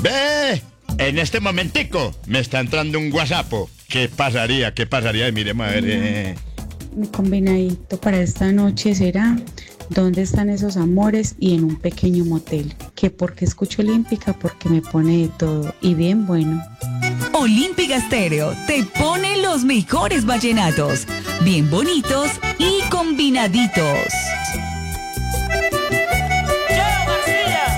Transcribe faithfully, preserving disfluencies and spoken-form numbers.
Ve, en este momentico me está entrando un WhatsApp. ¿Qué pasaría? ¿Qué pasaría? Miremos a ver. Eh. Mi combinadito para esta noche será ¿dónde están esos amores? Y en un pequeño motel. Que porque escucho Olímpica, porque me pone de todo. Y bien bueno. Olímpica Estéreo te pone los mejores vallenatos, bien bonitos y combinaditos.